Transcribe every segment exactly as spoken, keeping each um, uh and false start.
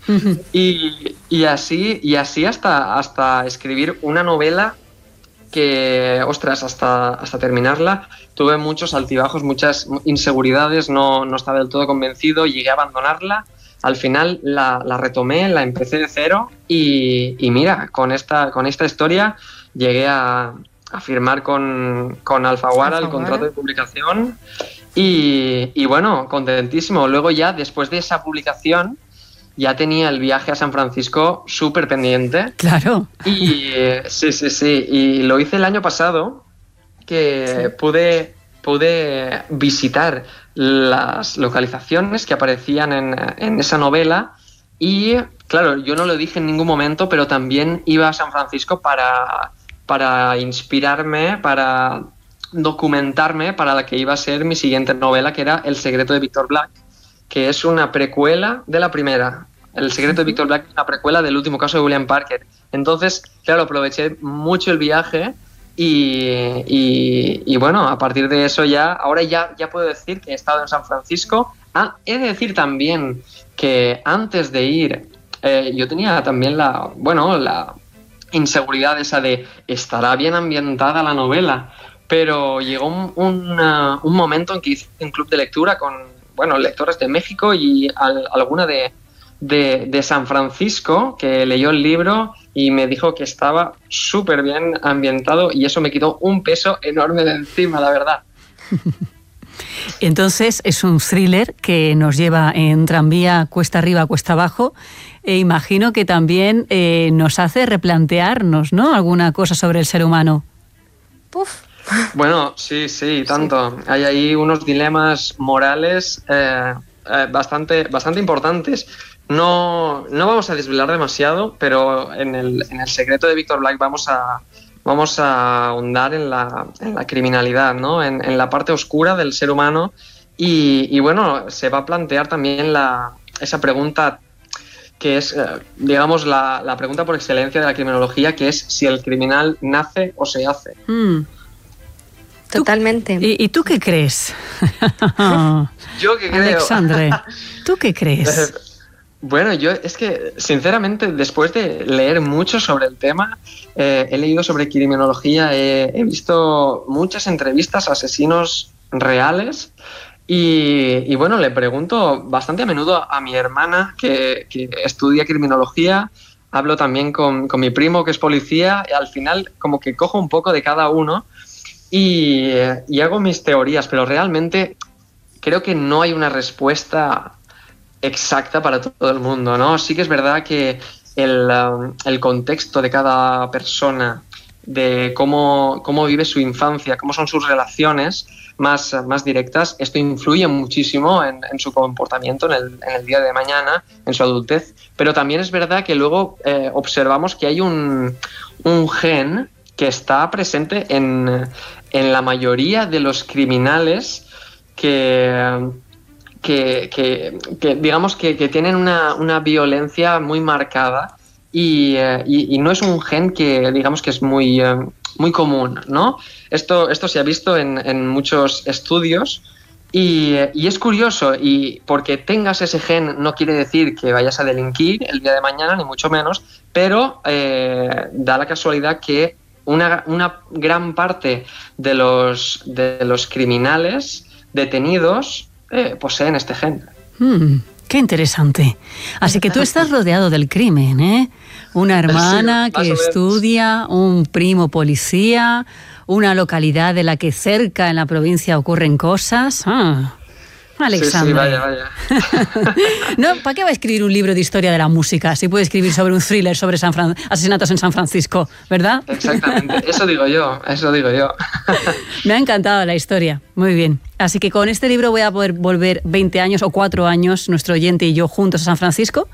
y, y así, y así hasta, hasta escribir una novela que, ostras, hasta, hasta terminarla tuve muchos altibajos, muchas inseguridades, no, no estaba del todo convencido, llegué a abandonarla. Al final la, la retomé, la empecé de cero y, y mira, con esta, con esta historia llegué a, a firmar con, con Alfaguara el contrato de publicación y, y bueno, contentísimo. Luego ya, después de esa publicación, ya tenía el viaje a San Francisco súper pendiente. Claro. Y sí, sí, sí. Y lo hice el año pasado, que sí. pude, pude visitar las localizaciones que aparecían en, en esa novela y, claro, yo no lo dije en ningún momento, pero también iba a San Francisco para, para inspirarme, para documentarme para la que iba a ser mi siguiente novela, que era El secreto de Víctor Black, que es una precuela de la primera. El secreto de Víctor Black es una precuela del último caso de William Parker. Entonces, claro, aproveché mucho el viaje y, y, y bueno, a partir de eso ya, ahora ya, ya puedo decir que he estado en San Francisco. Ah, he de decir también que antes de ir, eh, yo tenía también la, bueno, la inseguridad esa de ¿estará bien ambientada la novela? Pero llegó un, un, uh, un momento en que hice un club de lectura con, bueno, lectores de México y al, alguna de, de, de San Francisco que leyó el libro y me dijo que estaba súper bien ambientado y eso me quitó un peso enorme de encima, la verdad. Entonces es un thriller que nos lleva en tranvía cuesta arriba, cuesta abajo e imagino que también eh, nos hace replantearnos, ¿no?, alguna cosa sobre el ser humano. Puf. Bueno, sí, sí, tanto. Sí. Hay ahí unos dilemas morales eh, eh, bastante, bastante importantes. No, no vamos a desvelar demasiado, pero en el, en el secreto de Víctor Black vamos a, vamos a ahondar en la, en la criminalidad, ¿no?, en, en la parte oscura del ser humano y, y bueno, se va a plantear también la, esa pregunta que es, eh, digamos, la, la pregunta por excelencia de la criminología, que es si el criminal nace o se hace. Mm. Totalmente. ¿Y, ¿Y tú qué crees? ¿Yo qué creo? Alexandre, ¿tú qué crees? Eh, bueno, yo es que, sinceramente, después de leer mucho sobre el tema, eh, he leído sobre criminología, he, he visto muchas entrevistas a asesinos reales y, y, bueno, le pregunto bastante a menudo a, a mi hermana, que, que estudia criminología, hablo también con, con mi primo, que es policía, y al final como que cojo un poco de cada uno y, y hago mis teorías, pero realmente creo que no hay una respuesta exacta para todo el mundo, ¿no? Sí que es verdad que el, um, el contexto de cada persona, de cómo, cómo vive su infancia, cómo son sus relaciones más, más directas, esto influye muchísimo en, en su comportamiento en el, en el día de mañana, en su adultez, pero también es verdad que luego eh, observamos que hay un, un gen que está presente en, en la mayoría de los criminales que... Que, que, que digamos que, que tienen una, una violencia muy marcada y, eh, y, y no es un gen que digamos que es muy, eh, muy común, ¿no? Esto, esto se ha visto en, en muchos estudios y, y es curioso, y porque tengas ese gen no quiere decir que vayas a delinquir el día de mañana, ni mucho menos, pero eh, da la casualidad que una, una gran parte de los, de los criminales detenidos Eh, poseen este gen. Mm, qué interesante. Así que tú estás rodeado del crimen, ¿eh? Una hermana sí, que estudia, un primo policía, una localidad de la que cerca en la provincia ocurren cosas. Ah, Alexandre. Sí, sí, vaya, vaya. No, ¿para qué va a escribir un libro de historia de la música si puede escribir sobre un thriller sobre San Fran- asesinatos en San Francisco, ¿verdad? Exactamente, eso digo yo, eso digo yo. Me ha encantado la historia, muy bien. Así que con este libro voy a poder volver veinte años o cuatro años, nuestro oyente y yo, juntos a San Francisco.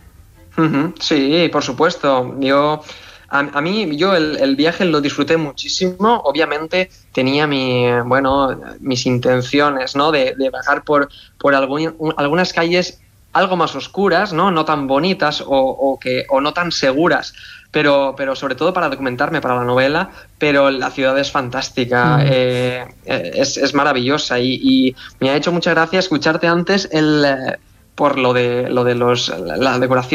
Uh-huh, sí, por supuesto. Yo... A, a mí, yo el, el viaje lo disfruté muchísimo. Obviamente tenía mi, bueno, mis intenciones, ¿no?, de, de bajar por, por algún, un, algunas calles algo más oscuras, ¿no?, no tan bonitas o, o, que, o no tan seguras, pero, pero sobre todo para documentarme para la novela. Pero la ciudad es fantástica, mm. eh, es, es maravillosa y, y me ha hecho mucha gracia escucharte antes el, por lo de, lo de los, la decoración